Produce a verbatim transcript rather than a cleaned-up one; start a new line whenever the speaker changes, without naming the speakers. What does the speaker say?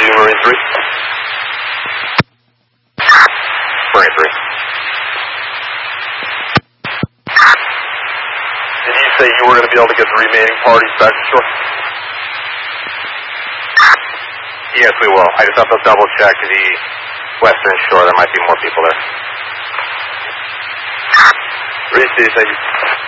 to Marine three. Marine three. Did you say you were going to be able to get the remaining parties back to shore? Yes, we will. I just have to double check the western shore. There might be more people there. Receive, thank you.